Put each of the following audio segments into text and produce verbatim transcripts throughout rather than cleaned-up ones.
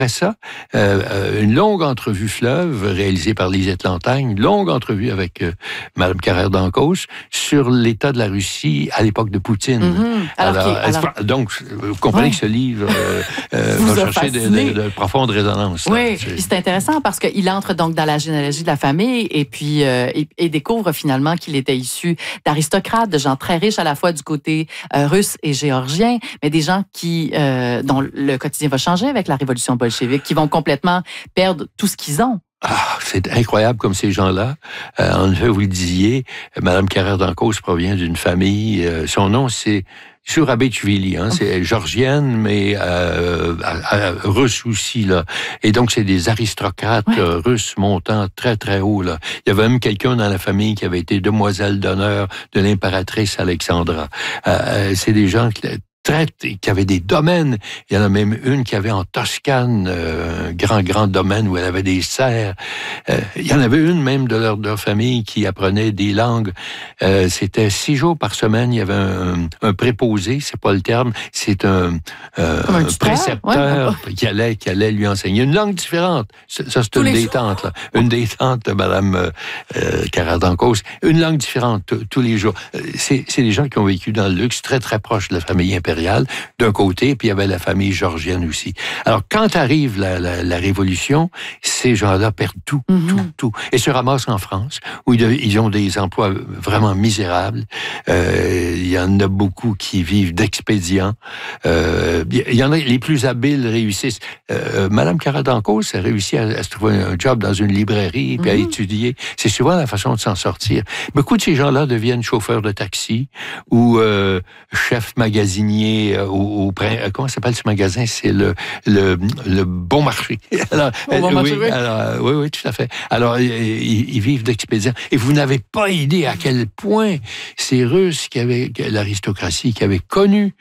Après ça, euh, une longue entrevue fleuve réalisée par Lisette Lantagne, une longue entrevue avec euh, Mme Carrère d'Ancos sur l'état de la Russie à l'époque de Poutine. Mm-hmm. Alors, alors, alors... Donc, vous comprenez ouais. que ce livre euh, euh, va chercher de, de, de profondes résonances. Oui, puis c'est intéressant parce qu'il entre donc dans la généalogie de la famille et puis euh, et, et découvre finalement qu'il était issu d'aristocrates, de gens très riches à la fois du côté euh, russe et géorgien, mais des gens qui euh, dont le quotidien va changer avec la révolution bolchevique, qui vont complètement perdre tout ce qu'ils ont. Ah, c'est incroyable comme ces gens-là. Euh, en effet, vous le disiez, Mme Carrère d'Ancos provient d'une famille, euh, son nom c'est Surabetchvili, hein, c'est georgienne, mais euh, à, à, russe aussi, là. Et donc, c'est des aristocrates ouais. euh, russes montant très, très haut, là. Il y avait même quelqu'un dans la famille qui avait été demoiselle d'honneur de l'impératrice Alexandra. Euh, c'est des gens qui... traite, qui avait des domaines. Il y en a même une qui avait en Toscane euh, un grand, grand domaine où elle avait des serres. Euh, il y en avait une même de leur, de leur famille qui apprenait des langues. Euh, c'était six jours par semaine. Il y avait un, un préposé, c'est pas le terme, c'est un, euh, un, un précepteur ouais. qui allait, qui allait lui enseigner une langue différente. Ça, ça c'est Tous une des tantes, là. Une des tantes de Mme euh, Carrère d'Ancos. Une langue différente t- tous les jours. C'est, c'est des gens qui ont vécu dans le luxe, très, très proche de la famille impériale. D'un côté, puis il y avait la famille georgienne aussi. Alors, quand arrive la, la, la Révolution, ces gens-là perdent tout, mm-hmm. tout, tout. Et se ramassent en France, où ils, ils ont des emplois vraiment misérables. Euh, il y en a beaucoup qui vivent d'expédients. Euh, il y en a les plus habiles réussissent. Euh, Madame Carrère d'Ancos a réussi à, à se trouver un job dans une librairie, puis mm-hmm. à étudier. C'est souvent la façon de s'en sortir. Beaucoup de ces gens-là deviennent chauffeurs de taxi ou euh, chefs magasiniers. Au, au, comment s'appelle ce magasin? C'est le, le, le Bon Marché. Alors, bon oui, marché, oui. Alors, oui, oui, tout à fait. Alors, ils, ils vivent d'expédients. Et vous n'avez pas idée à quel point ces Russes qui avaient, l'aristocratie, qui avaient connu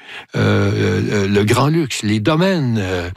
euh, le grand luxe, les domaines, euh,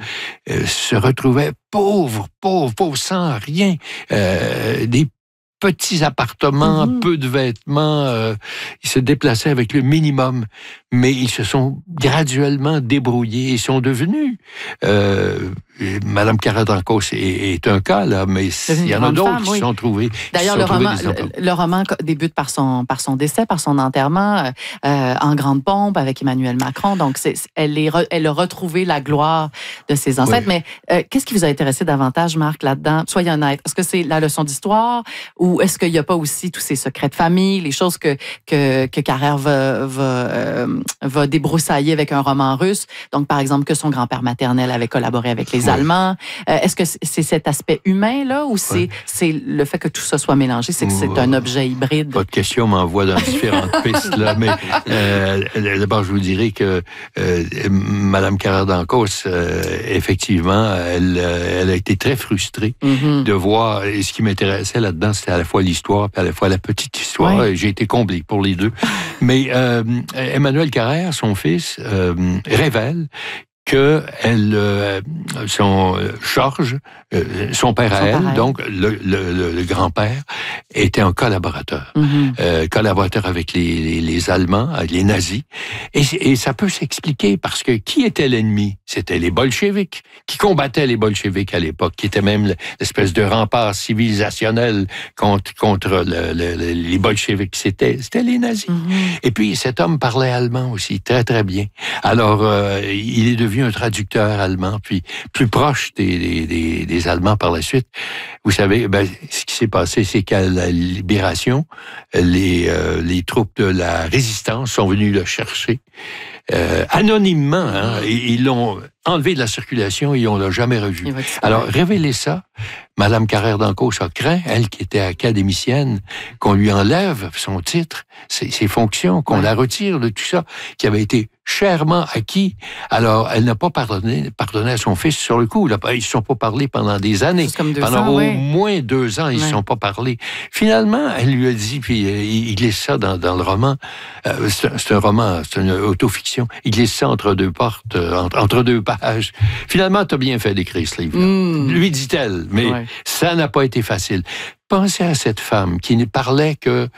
se retrouvaient pauvres, pauvres, pauvres, sans rien. Euh, des petits appartements, mm-hmm. peu de vêtements. Euh, ils se déplaçaient avec le minimum, mais ils se sont graduellement débrouillés. Ils sont devenus... Euh, Madame Carrère d'Ancos est, est un cas, là, mais il y en a d'autres femme, qui oui. sont trouvés. D'ailleurs, le roman, le, le roman débute par son, par son décès, par son enterrement, euh, en grande pompe avec Emmanuel Macron. Donc, c'est, elle, est, elle a retrouvé la gloire de ses ancêtres. Oui. Mais euh, qu'est-ce qui vous a intéressé davantage, Marc, là-dedans? Soyez honnête. Est-ce que c'est la leçon d'histoire ou est-ce qu'il n'y a pas aussi tous ces secrets de famille, les choses que, que, que Carrère va, va, euh, va débroussailler avec un roman russe? Donc, par exemple, que son grand-père maternel avait collaboré avec les Allemands. Euh, est-ce que c'est cet aspect humain-là ou c'est, oui. c'est le fait que tout ça soit mélangé, c'est que c'est un objet hybride? Votre question m'envoie dans différentes pistes, là, mais euh, d'abord, je vous dirais que euh, Mme Carrère d'Ancos, euh, effectivement, elle, elle a été très frustrée mm-hmm. de voir, et ce qui m'intéressait là-dedans, c'était à la fois l'histoire et à la fois la petite histoire. Oui. J'ai été comblé pour les deux. Mais euh, Emmanuel Carrère, son fils, euh, révèle que elle, euh, son euh, Georges, euh, son père à elle, pareil. donc le, le, le, le grand-père, était un collaborateur, mm-hmm. euh, collaborateur avec les, les, les Allemands, les nazis, et, et ça peut s'expliquer parce que qui était l'ennemi? C'était les bolcheviks, qui combattaient les bolcheviks à l'époque, qui étaient même l'espèce de rempart civilisationnel contre, contre le, le, le, les bolcheviks. C'était, c'était les nazis. Mm-hmm. Et puis cet homme parlait allemand aussi, très très bien. Alors euh, il est devenu un traducteur allemand, puis plus proche des, des, des Allemands par la suite. Vous savez, ben, ce qui s'est passé, c'est qu'à la libération, les, euh, les troupes de la résistance sont venues le chercher euh, anonymement. Hein, et ils l'ont enlevé de la circulation et on l'a jamais revu. Alors, révéler ça, Madame Carrère d'Ancos a craint, elle qui était académicienne, qu'on lui enlève son titre, ses, ses fonctions, qu'on ouais. la retire de tout ça, qui avait été chèrement acquis. Alors, elle n'a pas pardonné, pardonné à son fils sur le coup. Là, ils ne se sont pas parlé pendant des années. Pendant ans, au ouais. moins deux ans, ils ne ouais. se sont pas parlé. Finalement, elle lui a dit, puis euh, il glisse ça dans, dans le roman, euh, c'est, c'est un roman, c'est une autofiction, il glisse ça entre deux portes, euh, entre, entre deux pages. Finalement, tu as bien fait d'écrire ce livre-là. Mm. Lui dit-elle, mais ouais. ça n'a pas été facile. Pensez à cette femme qui ne parlait que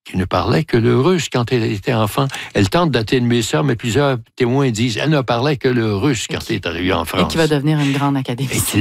qui ne parlait que le russe quand elle était enfant. Elle tente d'atténuer ça, mais plusieurs témoins disent elle ne parlait que le russe quand elle est arrivée en France. Et qui va devenir une grande académicienne.